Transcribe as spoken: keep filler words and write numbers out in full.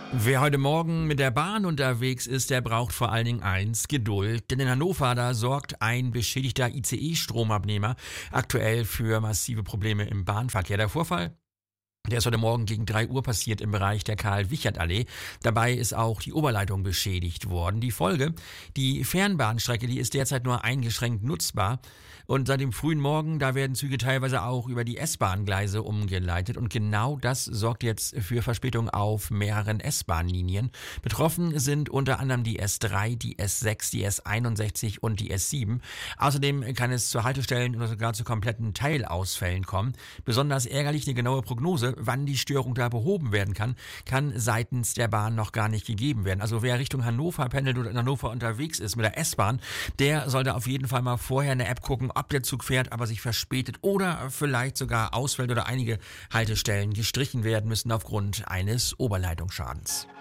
Wer heute Morgen mit der Bahn unterwegs ist, der braucht vor allen Dingen eins: Geduld. Denn in Hannover, da sorgt ein beschädigter I C E-Stromabnehmer aktuell für massive Probleme im Bahnverkehr. Der Vorfall, der ist heute Morgen gegen drei Uhr passiert im Bereich der Karl-Wichert-Allee. Dabei ist auch die Oberleitung beschädigt worden. Die Folge: die Fernbahnstrecke, die ist derzeit nur eingeschränkt nutzbar. Und seit dem frühen Morgen, da werden Züge teilweise auch über die S-Bahn-Gleise umgeleitet. Und genau das sorgt jetzt für Verspätung auf mehreren S-Bahn-Linien. Betroffen sind unter anderem die S drei, die S sechs, die S einundsechzig und die S sieben. Außerdem kann es zu Haltestellen oder sogar zu kompletten Teilausfällen kommen. Besonders ärgerlich: eine genaue Prognose, wann die Störung da behoben werden kann, kann seitens der Bahn noch gar nicht gegeben werden. Also wer Richtung Hannover pendelt oder in Hannover unterwegs ist mit der S-Bahn, der sollte auf jeden Fall mal vorher in der App gucken, ob der Zug fährt, aber sich verspätet oder vielleicht sogar ausfällt oder einige Haltestellen gestrichen werden müssen aufgrund eines Oberleitungsschadens.